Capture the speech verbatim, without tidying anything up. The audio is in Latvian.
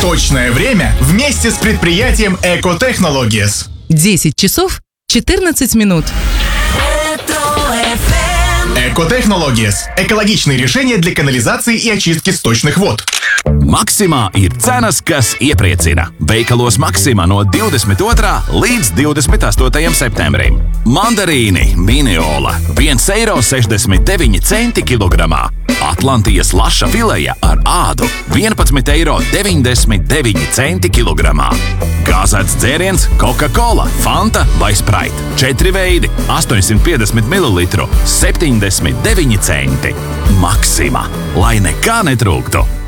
Точное время вместе с предприятием Экотехнологиес. десять часов четырнадцать минут. Экотехнологиес – экологичные решения для канализации и очистки сточных вод. Maksimā ir cenas, kas iepriecina. Veikalos Maksimā no divdesmit otrā līdz divdesmit astotajam septembrim. Mandarīni Miniola viens eiro sešdesmit deviņi centi kilogramā. Atlantijas laša fileja ar ādu vienpadsmit eiro deviņdesmit deviņi centi kilogramā. Gāzēts dzēriens Coca-Cola, Fanta vai Sprite. Četri veidi – astoņsimt piecdesmit mililitru, septiņdesmit deviņi centi. Maksimā, lai nekā netrūktu.